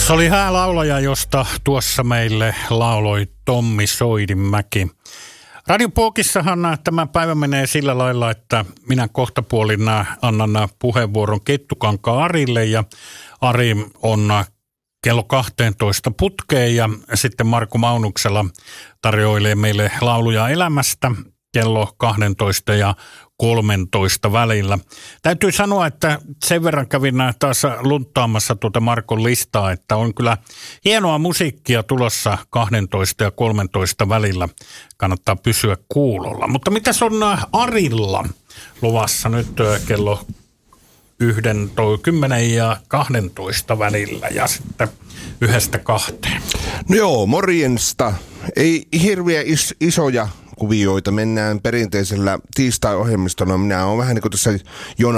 Se oli häälaulaja, josta tuossa meille lauloi Tommi Soidinmäki. Radio Pokissahan tämä päivä menee sillä lailla, että minä kohtapuolin annan puheenvuoron Kettukankaan Arille ja Ari on kello 12 putkeen ja sitten Markku Maunuksella tarjoilee meille lauluja elämästä kello 12 ja 13 välillä. Täytyy sanoa, että sen verran kävin taas lunttaamassa tuota Markon listaa, että on kyllä hienoa musiikkia tulossa 12 ja 13 välillä. Kannattaa pysyä kuulolla. Mutta mitäs on Arilla luvassa nyt kello 10 ja 12 välillä ja sitten 1-2? No joo, morjensta. Ei hirveä isoja kuvioita. Mennään perinteisellä tiistai-ohjelmistona. Minä olen vähän niin kuin tässä